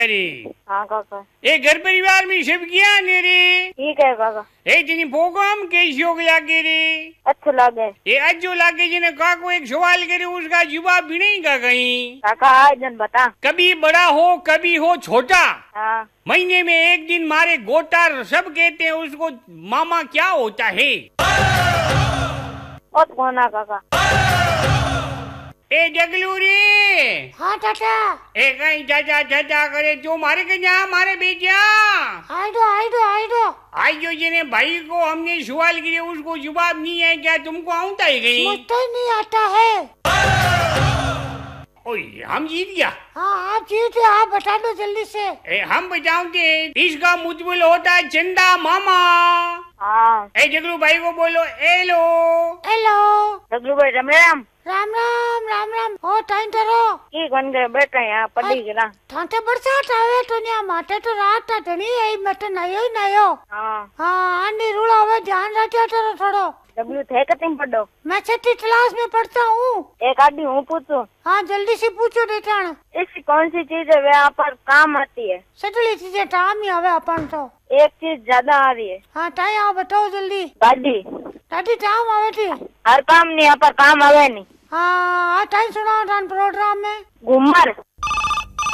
अरे हाँ काका। ए घर परिवार में सब क्या ने रे? ठीक है काका। ए तेनी प्रोग्राम कैसी हो लागे रे? अच्छो लागे। ये अच्छो लागे जिने काको एक सवाल करे उसका जवाब भी नहीं का कहीं। काका आज जन बता। कभी बड़ा हो कभी हो छोटा, हाँ। महीने में एक दिन मारे गोटा सब कहते हैं उसको मामा क्या होता है? और कौन है काका? ए जगलू रे। हाँ चाचा। ए कहीं चाचा चाचा करे जो मारे के जा मारे बेटिया। आइडो। आज जो जिन्हें भाई को हमने सवाल किया उसको जवाब नहीं है, क्या तुमको आता है कहीं? मुझे नहीं आता है। ओए हम जीत गया। हाँ आप जीते, आप बता दो जल्दी से। हम बताते इसका मुतबिल होता है चंदा मामा। हाँ। ए जगलू भाई को बोलो हेलो। हेलो जगलू भाई राम राम। राम हो टाइम टरो की कौन गए बैठे यहाँ पड़ी गिरा। थांते बरसात आवे तो न्या माटे तो रात ता धनी है मत नयो। हाँ आनी रूड़ा हुए ध्यान रखियो तेरो थोड़ो। जगलू थे कतिम पढ़ो? मैं छठी क्लास में पढ़ता हूँ। एक आदमी हूँ पूछू। हाँ जल्दी से पूछो बेटान। ऐसी कौन सी चीज है वे आप पर काम आती है? सटली चीजें टाइम ही आवे अपन तो। एक चीज ज्यादा आ रही है। हाँ टाइम आओ बताओ जल्दी। गाड़ी। टाटी टाइम आवे थी। हर काम नहीं यहाँ पर काम आवे नहीं। हाँ टाइम सुनाओ टाइम प्रोग्राम में। घूमर।